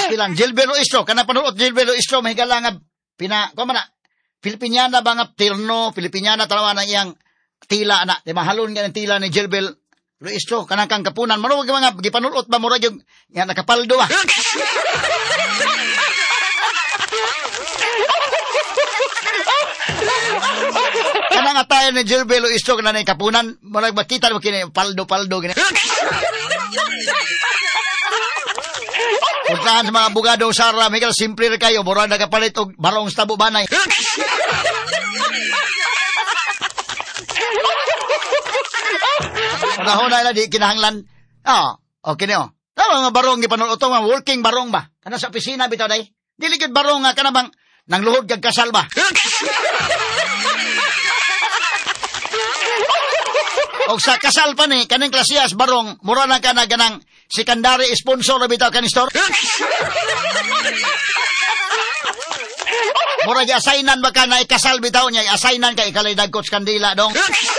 Iskilan, Gilbert Istro, kana panulot Gilbert Istro, mahigala nga, Filipiniana ba nga tirno, Filipiniana talawa na iyang tila na, di mahalon nga ng tila ni Gilbert Istro, kanang kang kapunan, maruwag mga gipanulot ba, murag yung, nga nakapaldo ba? Kanang atayan ni Gilbert Istro, kanang kapunan, murag makita mo kini, paldo, gini. Puntahan sa mga abogado, Sara, Miguel, simple rin kayo, murag nagapalit o barong sa tabo banay. Unahuna na di kinahanglan. Okay niyo. Tama nga barong gipanulot to, mga working barong ba? Kana sa opisina bitaw day. Dili gid barong nga kana bang nangluhod kag kasal ba? Og sa kasal pa ni kaning klasiyas barong mura na kana ganang secondary sponsor bitaw kaning store. Mura di assignan ba kana ikasal bitaw niya, assignan kay kalay coach kandila dong.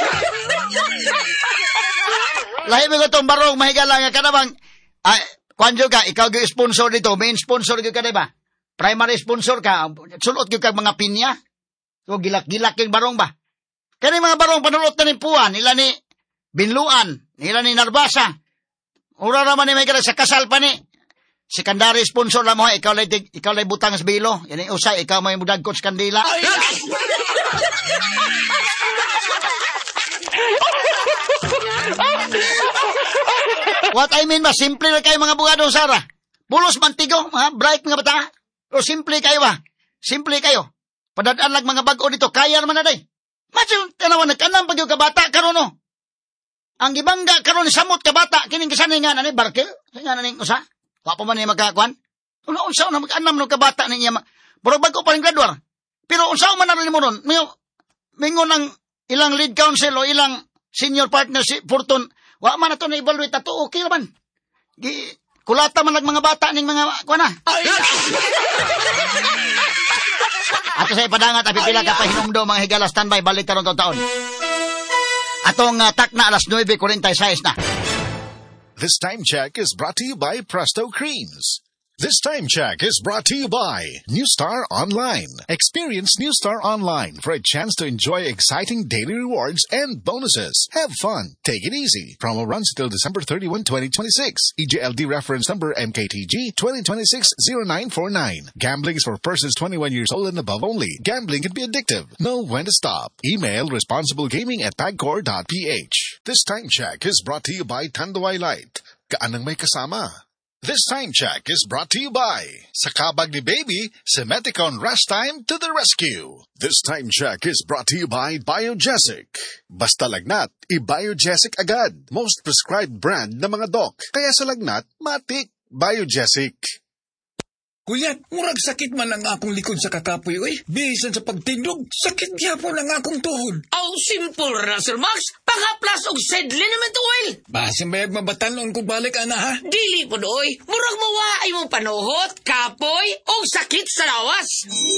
Lahi mo itong barong, mahigala nga ka naman, kwanjo ka, ikaw yung sponsor dito, main sponsor ka diba? Primary sponsor ka, sulot yung mga pinya. So, gilak-gilak yung barong ba? Kaya mga barong, panulot na ni Puan, nila ni Binluan, nila ni Narbasa. Ura naman ni may sa kasal pa ni. Secondary sponsor na mo, ikaw lay butang sa bilo. Yan yung usay, ikaw may mudag coach kandila. What I mean ba, simple na kayo mga abogado, Sara. Bulos mantigo, mga bright mga bata. O simple kayo ba? Simple kayo. Padadaan lang mga bago dito, kaya naman na day. Macho, tanawan, nagkanang pag yung kabata, karoon no. Ang gibangga, karoon ni samot kabata, kining kasanay nga na ni Barkel, nga na ni usa. Wapo man niya magkakuan. Unsa na mag-anam ng kabata niya, pero bago pa rin graduar. Pero unsa man na rin mo ron, mingon ang ilang lead counsel o ilang senior partner si Fortune, wa man na ito na-evaluate na ito, okay naman. Kulata man mga bata ning mga, kuha na. Ato sa ipadangat, apipila ka pa hinumdo, mga higala, standby, balik tarong taon. Atong takna, alas 9:46 na. This time check is brought to you by Presto Creams. This time check is brought to you by New Star Online. Experience New Star Online for a chance to enjoy exciting daily rewards and bonuses. Have fun. Take it easy. Promo runs until December 31, 2026. EJLD reference number MKTG 2026-0949. Gambling is for persons 21 years old and above only. Gambling can be addictive. Know when to stop. Email responsiblegaming@pagcor.ph. This time check is brought to you by Tanduay Light. Kaanang may kasama. This time check is brought to you by sa kabag ni Baby, Semeticon Rush Time to the rescue. This time check is brought to you by Biogesic. Basta lagnat, i-Biogesic agad. Most prescribed brand na mga doc. Kaya sa lagnat, matik. Biogesic. Kuya, murag sakit man ang akong likod sa kakapoy, oy. Bisan sa pagtindog, sakit gyapon ang akong tuhod. Simple ra, Sir Max. Pangaplas og sedlinament oil. Basin bayag mabatanon kung balik, ana, ha? Dili po doy. Murag mawaay mong panuhot, kapoy, o sakit sa lawas.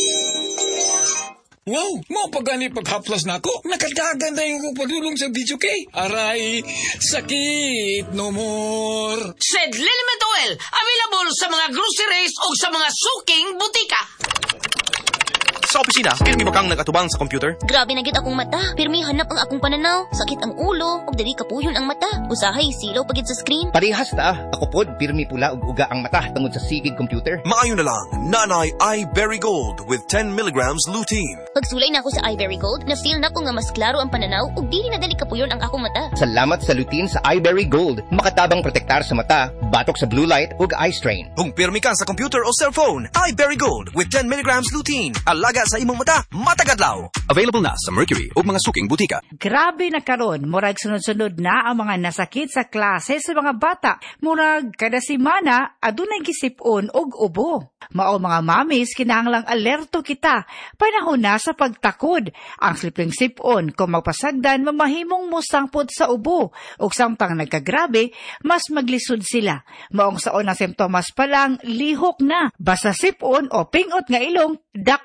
Wow, mo pagani paghaplas na ako. Nakadagan na yung padulong sa video kay. Aray, sakit no more. Sedlinament oil. Available sa mga groceries o sa mga suking butika. Sa opisina, pirmi makang nagatubang sa computer. Grabe na gid akong mata. Pirmi hanap ang akong pananaw. Sakit ang ulo, ug dili kapuyon ang mata. Usahay silaw pagid sa screen. Parehas ta. Ako pod pirmi pula ug uga ang mata tungod sa sigid computer. Maayo na lang, Nanay Iberry Gold with 10 milligrams lutein. Pagsulay na ako sa Iberry Gold, na-feel na ko nga mas klaro ang pananaw ug dili na dali kapuyon ang akong mata. Salamat sa lutein sa Iberry Gold. Makatabang protektar sa mata, batok sa blue light ug eye strain. Kung pirmi ka sa computer o cellphone, Iberry Gold with 10 milligrams lutein. Alaga sa imong mata, matagadlaw. Available na sa Mercury o mga suking butika. Grabe na karon, murag sunod-sunod na ang mga nasakit sa klase sa mga bata. Murag kada semana adunay gisipon og ubo. Mao mga mamis, kinahanglang alerto kita. Panahon na sa pagtakod. Ang sliping sipon kung magpasagdan mamahimong musangpod sa ubo. Ug samtang nagkagrabe, mas maglisod sila. Maong saon ang simptomas pa lang, lihok na. Basta sipon o pingot nga ilong, dakpaday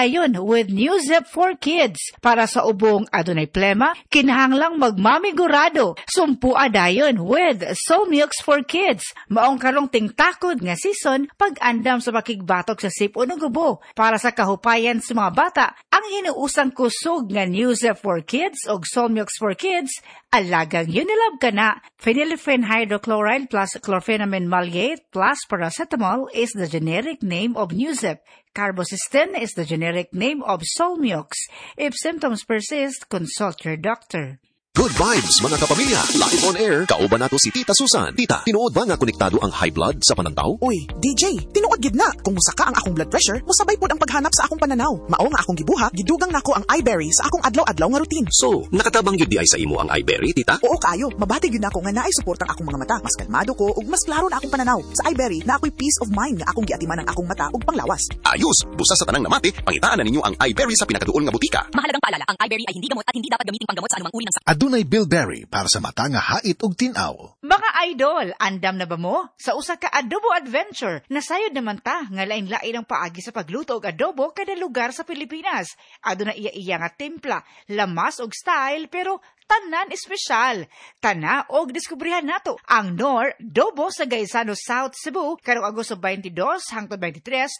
dayon with Newzep for Kids. Para sa ubong adunay plema, kinahanglang magmamigurado. Sumpua dayon with Solmilks for Kids. Maong karong tingtakod nga season pag-andam sa makigbatok sa sipon ug ubo. Para sa kahupayan sa mga bata, ang hinuusang kusog nga Newzep for Kids ug Solmilks for Kids, alagang Unilab kana. Phenylephrine hydrochloride plus chlorpheniramine maleate plus paracetamol is the generic name of Newzep. Carbocysteine is the generic name of Solmilks. If symptoms persist, consult your doctor. Good vibes, mga kapamilya. Live on air, kauban nato si Tita Susan. Tita, tinuod ba nga konektado ang high blood sa panantaw? Uy, DJ, tinuod gid na. Kung musaka ang akong blood pressure, musabay pod ang paghanap sa akong pananaw. Mao nga akong gibuhat, gidugang nako ang iBerry sa akong adlaw-adlaw nga routine. So, nakatabang yun di ay sa imo ang iBerry, Tita? Oo kayo, mabatig yun nako nga naay support ang akong mga mata. Mas kalmado ko ug mas klaro na akong pananaw. Sa iBerry, na ako'y peace of mind nga akong giatiman ang akong mata ug panglawas. Ayos! Busa sa tanang namati, pangitaan na ninyo ang iBerry sa pinakaduol nga butika. Mahalagang paalala, ang iBerry ay hindi gamot at hindi dapat gamiting panggamot sa anumang uri ng sakit. Adunay Bilberry para sa mata nga hait ug tinaw. Mga idol, andam na ba mo? Sa usa ka adobo adventure, nasayod naman ta nga lain-lain ang paagi sa pagluto og adobo kada lugar sa Pilipinas. Aduna iya nga timpla, lamas og style, pero tanan espesyal. Tana og diskubrihan nato ang Nor Dobo sa Gaisano South Cebu karong Agosto 22 hangtod 23,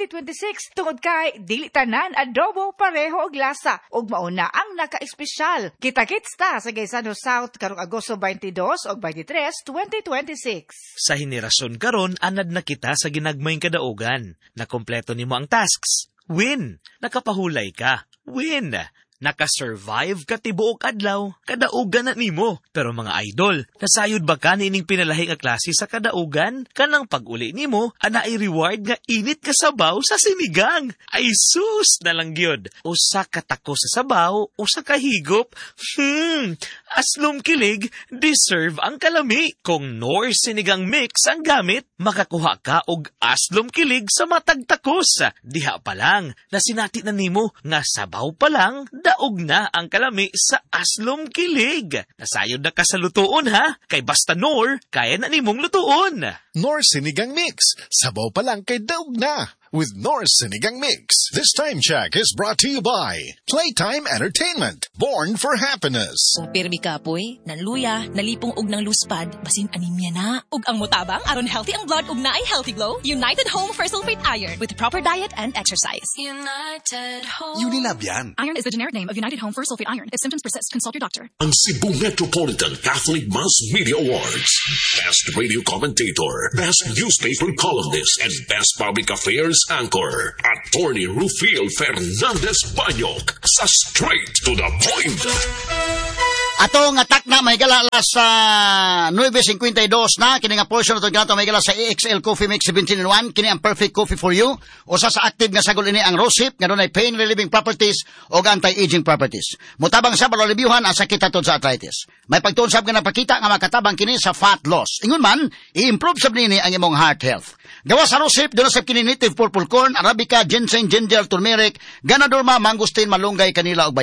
2026 tungod kay dili tanan adobo pareho og lasa ug mauna ang naka-espesyal. Kita-kits ta sa Gaisano South karong Agosto 22 ug 23, 2026. Sa henerasyon karon anad na kita sa ginagmayng kadaugan. Nakompleto nimo ang tasks. Win! Nakapahulay ka. Win! Nakasurvive ka tibuok adlaw, kadaugan na nimo. Pero mga idol, nasayod ba ka nining pinalahi nga klase sa kadaugan? Kanang pag-uli nimo, anaay reward nga init ka sabaw sa sinigang. Ay sus na lang gyud. Usa ka tako sa sabaw, usa ka higop. Aslom kilig, deserve ang kalami. Kung Nor sinigang mix ang gamit, makakuha ka og aslom kilig sa matag takos. Diha pa lang, nasinati na nimo nga sabaw pa lang, daog na ang kalami sa aslom kilig. Nasayod na ka sa lutuon ha, kay basta Nor, kaya na nimong lutuon. Nor Sinigang Mix, sabaw pa lang kay daog na. With Nor Sinigang Mix. This time check is brought to you by Playtime Entertainment, born for happiness. Kung pirmi ka, poy, nanluya, nalipong og ng luspad, basin anemia na. Ug ang mutabang, aron healthy ang blood ug naay healthy glow, United Home for Sulfate Iron with proper diet and exercise. United Home. Unilab yan. Iron is the generic name of United Home for Sulfate Iron. If symptoms persist, consult your doctor. Ang Cebu Metropolitan Catholic Mass Media Awards. Best Radio Commentator, Best Newspaper Columnist, and Best Public Affairs Anchor. Attorney Rufil Fernandez Banyok sa Straight to the Point. Ato nga takna may gala sa 9.52 na kini nga portion ato ganato may gala sa EXL Coffee Mix 17-in-1 kini ang perfect coffee for you. Usa sa active nga sagol ini ang Rosip nga dunay pain relieving properties o anti-aging properties. Mutabang sa reviewhan ang sakit atod sa arthritis. May pagtunsab nga napakita nga makatabang kini sa fat loss. Ingon man, i-improve sab nini ang imong heart health. Gawa sa Rosip dunay sa kini native purple corn, arabica, ginseng, ginger, turmeric, ganadorma, mangosteen, malunggay, kanila ug